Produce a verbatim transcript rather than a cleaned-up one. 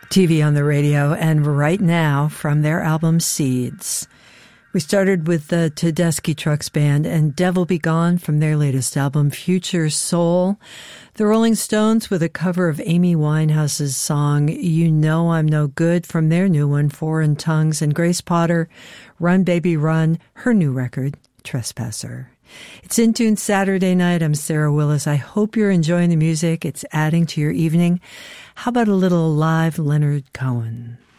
T V on the radio, and right now from their album Seeds. We started with the Tedeschi Trucks Band and Devil Be Gone from their latest album Future Soul. The Rolling Stones with a cover of Amy Winehouse's song You Know I'm No Good from their new one Foreign Tongues, and Grace Potter, Run Baby Run, her new record Trespasser. It's In Tune Saturday night. I'm Sarah Willis. I hope you're enjoying the music. It's adding to your evening. How about a little live Leonard Cohen?